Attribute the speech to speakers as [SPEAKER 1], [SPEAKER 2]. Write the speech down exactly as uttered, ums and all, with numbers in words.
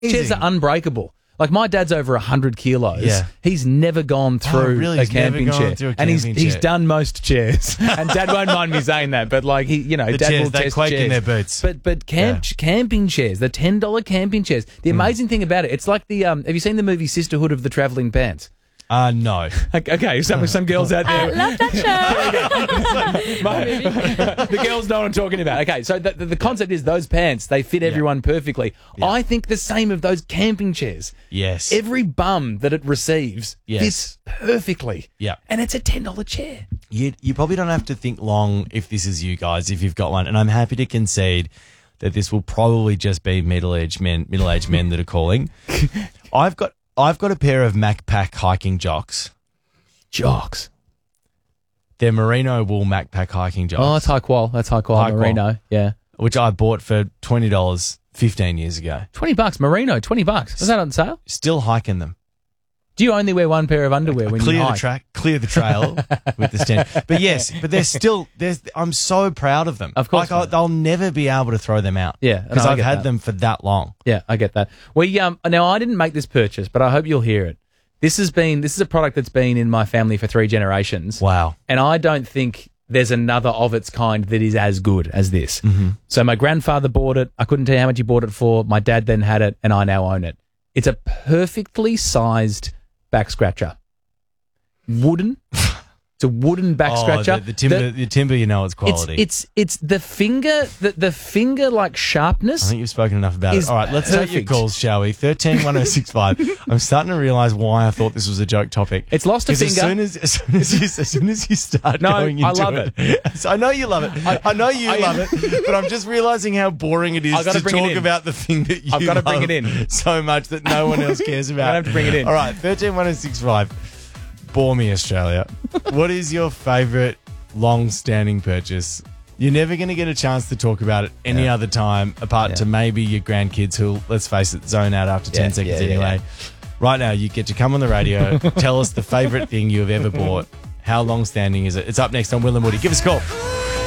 [SPEAKER 1] Chairs
[SPEAKER 2] Easy.
[SPEAKER 1] are unbreakable. Like, my dad's over one hundred kilos.
[SPEAKER 2] Yeah.
[SPEAKER 1] He's never gone through
[SPEAKER 2] Oh, really?
[SPEAKER 1] a
[SPEAKER 2] He's never
[SPEAKER 1] camping
[SPEAKER 2] gone
[SPEAKER 1] chair.
[SPEAKER 2] through a
[SPEAKER 1] and he's
[SPEAKER 2] camping
[SPEAKER 1] he's
[SPEAKER 2] chair.
[SPEAKER 1] done most chairs. And Dad won't mind me saying that, but, like, he, you know,
[SPEAKER 2] The
[SPEAKER 1] Dad
[SPEAKER 2] chairs,
[SPEAKER 1] will
[SPEAKER 2] they
[SPEAKER 1] test
[SPEAKER 2] quake
[SPEAKER 1] chairs.
[SPEAKER 2] in their boots.
[SPEAKER 1] But but camp, camping chairs, the ten dollars camping chairs. The amazing thing about it, it's like the, um, have you seen the movie Sisterhood of the Travelling Pants?
[SPEAKER 2] Uh, no.
[SPEAKER 1] Okay, some some girls out there.
[SPEAKER 3] I love that show.
[SPEAKER 1] My- the girls know what I'm talking about. Okay, so the, the, the concept is those pants, they fit everyone perfectly. I think the same of those camping chairs.
[SPEAKER 2] Yes.
[SPEAKER 1] Every bum that it receives
[SPEAKER 2] Yes.
[SPEAKER 1] fits perfectly.
[SPEAKER 2] Yeah.
[SPEAKER 1] And it's a ten dollars chair.
[SPEAKER 2] You, you probably don't have to think long if this is you guys, if you've got one. And I'm happy to concede that this will probably just be middle-aged men, middle-aged men that are calling. I've got I've got a pair of MacPack hiking jocks.
[SPEAKER 1] Jocks.
[SPEAKER 2] They're merino wool MacPack hiking jocks.
[SPEAKER 1] Oh, that's high qual. That's high qual.
[SPEAKER 2] High qual.
[SPEAKER 1] Merino. Yeah.
[SPEAKER 2] Which I bought for twenty dollars fifteen years ago.
[SPEAKER 1] twenty bucks. Merino. twenty bucks. Was that on sale?
[SPEAKER 2] Still hiking them.
[SPEAKER 1] Do you only wear one pair of underwear when
[SPEAKER 2] clear
[SPEAKER 1] you
[SPEAKER 2] the
[SPEAKER 1] hike?
[SPEAKER 2] track, clear the trail with the stand. But yes, but they're still. There's. I'm so proud of them.
[SPEAKER 1] Of course,
[SPEAKER 2] like I,
[SPEAKER 1] mate.
[SPEAKER 2] they'll never be able to throw them out.
[SPEAKER 1] Yeah,
[SPEAKER 2] because
[SPEAKER 1] no, I
[SPEAKER 2] I've
[SPEAKER 1] get
[SPEAKER 2] had
[SPEAKER 1] that.
[SPEAKER 2] them for that long.
[SPEAKER 1] Yeah, I get that. We um now I didn't make this purchase, but I hope you'll hear it. This has been this is a product that's been in my family for three generations.
[SPEAKER 2] Wow.
[SPEAKER 1] And I don't think there's another of its kind that is as good as this.
[SPEAKER 2] Mm-hmm.
[SPEAKER 1] So my grandfather bought it. I couldn't tell you how much he bought it for. My dad then had it, and I now own it. It's a perfectly sized back scratcher. Wooden. It's a wooden back
[SPEAKER 2] Oh,
[SPEAKER 1] scratcher.
[SPEAKER 2] the, the timber, the, timber, you know, it's quality.
[SPEAKER 1] It's it's it's the finger the, the finger like
[SPEAKER 2] I
[SPEAKER 1] sharpness.
[SPEAKER 2] think you've spoken enough about it.
[SPEAKER 1] is
[SPEAKER 2] All right, let's take your
[SPEAKER 1] perfect.
[SPEAKER 2] calls, shall we? Thirteen one zero six five. I'm starting to realise why I thought this was a joke topic.
[SPEAKER 1] It's lost a
[SPEAKER 2] 'Cause as
[SPEAKER 1] finger.
[SPEAKER 2] soon as, as soon as you as soon as you start
[SPEAKER 1] No,
[SPEAKER 2] going into
[SPEAKER 1] I love
[SPEAKER 2] it, So I know you love it. I, I know you
[SPEAKER 1] I-
[SPEAKER 2] love it, but I'm just realising how boring it is
[SPEAKER 1] I've gotta
[SPEAKER 2] to
[SPEAKER 1] bring it
[SPEAKER 2] talk
[SPEAKER 1] in.
[SPEAKER 2] about the thing that you
[SPEAKER 1] I've gotta bring
[SPEAKER 2] love
[SPEAKER 1] it in.
[SPEAKER 2] so much that no one else cares about.
[SPEAKER 1] I have to bring it in.
[SPEAKER 2] All right, thirteen one zero six five. Bore me, Australia. What is your favourite long-standing purchase? You're never going to get a chance to talk about it any
[SPEAKER 1] Yeah.
[SPEAKER 2] other time, apart
[SPEAKER 1] Yeah.
[SPEAKER 2] to maybe your grandkids who, let's face it, zone out after ten
[SPEAKER 1] Yeah,
[SPEAKER 2] seconds
[SPEAKER 1] yeah, yeah,
[SPEAKER 2] anyway.
[SPEAKER 1] yeah.
[SPEAKER 2] Right now, you get to come on the radio, tell us the favourite thing you have ever bought. How long-standing is it? It's up next on Will and Woody. Give us a call.